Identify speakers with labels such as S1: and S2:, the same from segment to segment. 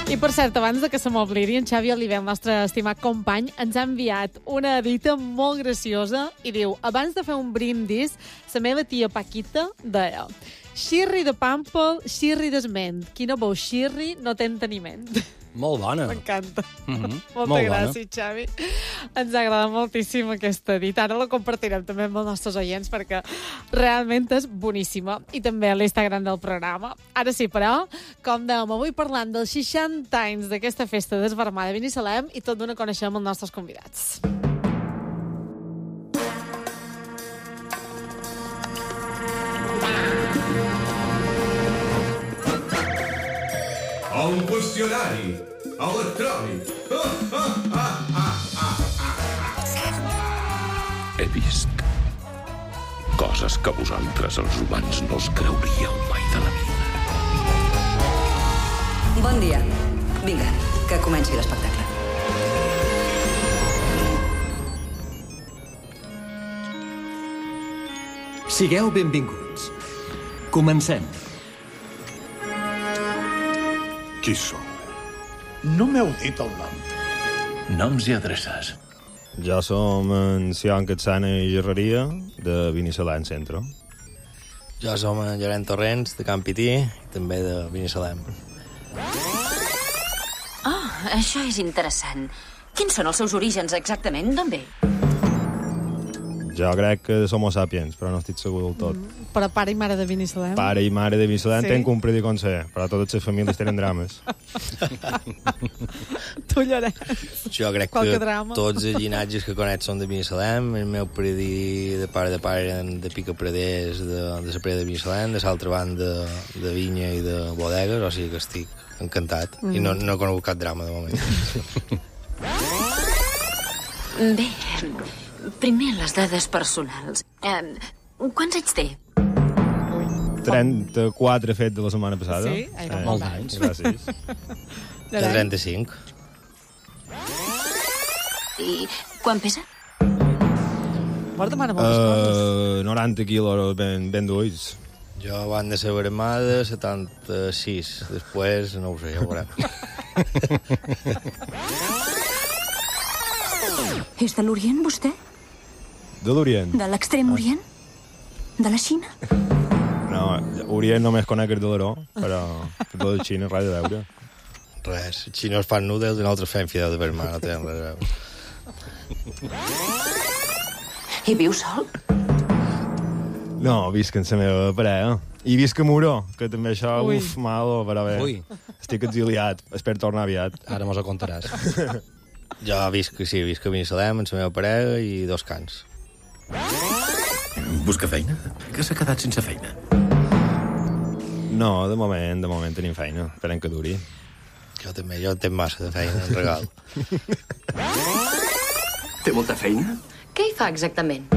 S1: I, per cert, abans de que se m'oblidi, en Xavi Oliver, el nostre estimat company, ens ha enviat una dita molt graciosa i diu: abans de fer un brindis, la meva tia Paquita deia: xirri de pàmpol, xirri d'esment. Qui no veu xirri no té enteniment.
S2: Molt bona.
S1: M'encanta. Molta
S2: Molt
S1: gràcies,
S2: bona.
S1: Xavi. Ens agrada moltíssim aquesta dita. Ara la compartirem també amb els nostres oients perquè realment és boníssima. I també a l'Instagram del programa. Ara sí, però, com dèiem, avui parlant dels 60 anys d'aquesta festa desvermada de Binissalem i tot d'una coneixem els nostres convidats.
S3: Un qüestionari electrònic.
S4: He vist coses que vosaltres, els humans, no us creuríeu mai de la vida.
S5: Bon dia. Vinga, que comenci l'espectacle.
S6: Sigueu benvinguts. Comencem.
S4: Qui sou?
S7: No m'heu dit el nom.
S4: Noms i adreces.
S8: Jo som en Sion Catsana i Gerreria, de Binissalem Centre.
S2: Jo som en Llorenç Torrents, de Can Pití, i també de Binissalem.
S9: Oh, això és interessant. Quins són els seus orígens exactament? D'on ve?
S8: Jo crec que som homo sapiens, però no estic segur del tot.
S1: Però pare i mare de Binissalem.
S8: Pare i mare de Binissalem
S1: Sí.
S8: tenen un prediconsell, però totes les famílies tenen drames.
S1: Tu, Llorenç.
S2: Jo crec
S1: Qualque
S2: que
S1: drama.
S2: tots els llinatges que conec són de Binissalem. El meu predí de pare eren de Picapreders, de la Preda de Binissalem, de l'altra banda de vinya i de bodegues, o sigui que estic encantat. I no he conegut cap drama, de moment.
S9: Bé, primer les dades personals. Quants anys té?
S8: 34 fet de la setmana passada.
S1: Sí? Ai, no,
S2: molts
S1: anys.
S8: Gràcies.
S2: De 35.
S9: I quan pesa?
S1: Mort demana moltes coses.
S8: 90 quilos ben d'ulls.
S2: Jo, abans de ser vermada, 76. Després, no ho sé, ja ho veurem.
S10: És de l'Orient, vostè?
S8: De l'Orient?
S10: De l'extrem Orient? De la Xina?
S8: No, Orient només conec el de l'Aró, però tot de Xina res de veure.
S2: Res, els xinos fan noodles i nosaltres fem fideu de vermà, no tenen res a veure.
S9: I viu sol?
S8: No, visc en la meva parella. I visc a Muro, que també això,
S1: Ui.
S8: malo, però bé.
S2: Ui.
S8: Estic exiliat, espero tornar aviat.
S2: Ara mos ho contaràs. Jo visc a Binissalem amb la meva parella i 2 cans.
S4: Busca feina? Que s'ha quedat sense feina?
S8: No, de moment tenim feina. Esperem que duri.
S2: Jo també, jo en tenc massa de feina, en regal.
S6: Té molta feina?
S9: Què hi fa exactament?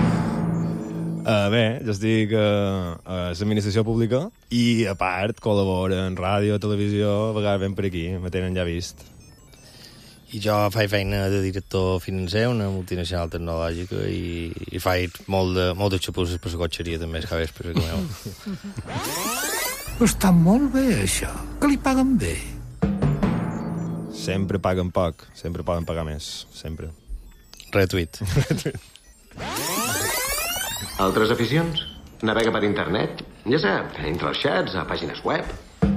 S8: Bé, jo estic a l'administració pública i, a part, col·laboro en ràdio, televisió, a vegades ben per aquí, me tenen ja vist.
S2: I jo faig feina de director financer, una multinacional tecnològica, i faig molt de xapusses per la cotxeria, també, és que veus per aquí meu.
S7: Està molt bé, això. Que li paguen bé.
S8: Sempre paguen poc, sempre poden pagar més, sempre.
S2: Retuit.
S11: Altres aficions? Navega per internet? Ja sap, entre els xats, a pàgines web.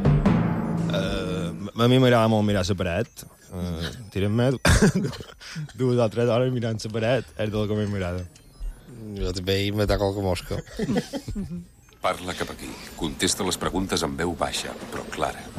S8: A mi m'agrada molt mirar la paret. Tirem-me 2 o 3 hores mirant la paret, és del que més m'agrada.
S2: Jo també hi m'ataca qualque mosca.
S4: Parla cap aquí. Contesta les preguntes en veu baixa, però clara.